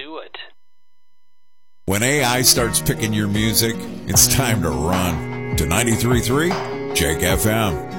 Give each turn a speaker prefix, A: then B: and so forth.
A: do it.
B: When AI starts picking your music, it's time to run to 93.3 Jake FM.